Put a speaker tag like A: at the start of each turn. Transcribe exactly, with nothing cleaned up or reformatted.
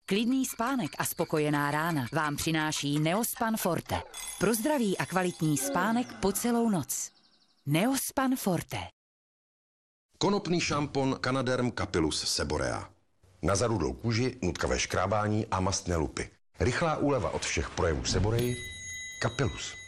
A: Klidný spánek a spokojená rána vám přináší Neospan Forte. Pro zdravý a kvalitní spánek po celou noc. Neospan Forte.
B: Konopný šampon Canaderm Capillus Seborea. Na zarudlou kůži, nutkavé škrábání a mastné lupy. Rychlá úleva od všech projevů seboreji. Capillus.